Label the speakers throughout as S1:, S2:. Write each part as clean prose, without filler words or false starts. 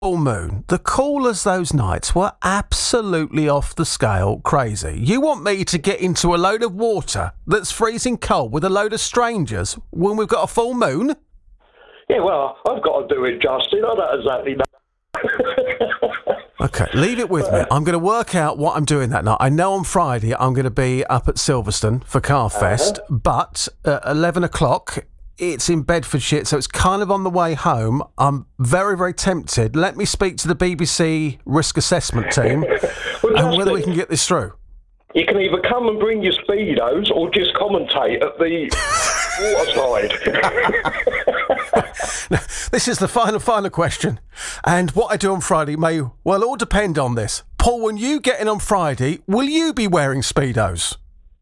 S1: Full moon. The callers those nights were absolutely off the scale crazy. You want me to get into a load of water that's freezing cold with a load of strangers when we've got a full moon?
S2: Yeah, well, I've got to do it, Justin. I don't exactly know.
S1: Okay, leave it with me. I'm going to work out what I'm doing that night. I know on Friday I'm going to be up at Silverstone for Carfest, but at 11 o'clock... it's in Bedfordshire, so it's kind of on the way home. I'm very, very tempted. Let me speak to the BBC risk assessment team and whether we can get this through.
S2: You can either come and bring your Speedos or just commentate at the waterside.
S1: This is the final question. And what I do on Friday may well all depend on this. Paul, when you get in on Friday, will you be wearing Speedos?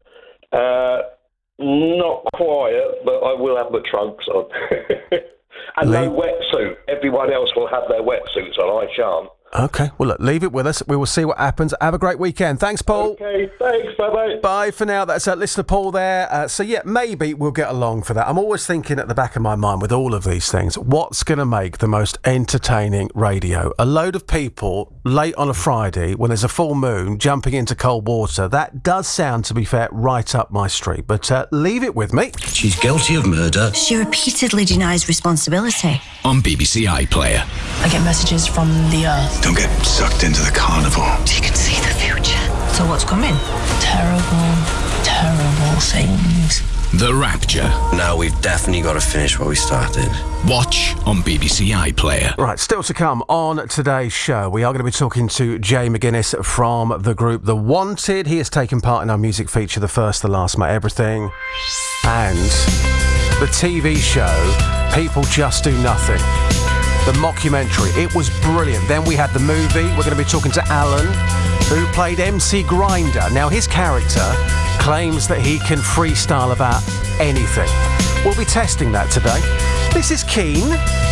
S2: Not quiet, but I will have my trunks on. And no wetsuit. Everyone else will have their wetsuits on, I shan't.
S1: Okay, well, look, leave it with us. We will see what happens. Have a great weekend. Thanks, Paul.
S2: Okay, thanks. Bye-bye.
S1: Bye for now. That's listener Paul there. So, yeah, maybe we'll get along for that. I'm always thinking at the back of my mind with all of these things, what's going to make the most entertaining radio? A load of people late on a Friday when there's a full moon jumping into cold water. That does sound, to be fair, right up my street. But leave it with me.
S3: She's guilty of murder.
S4: She repeatedly denies responsibility.
S3: On BBC iPlayer.
S5: I get messages from the Earth.
S3: Don't get sucked into the carnival.
S4: She can see the future. So what's coming?
S5: Terrible, terrible things.
S3: The Rapture.
S6: Now we've definitely got to finish what we started.
S3: Watch on BBC iPlayer.
S1: Right, still to come on today's show, we are going to be talking to Jay McGuinness from the group The Wanted. He has taken part in our music feature, The First, The Last, My Everything. And the TV show, People Just Do Nothing. The mockumentary. It was brilliant. Then we had the movie. We're going to be talking to Alan, who played MC Grinder. Now, his character claims that he can freestyle about anything. We'll be testing that today. This is Keen.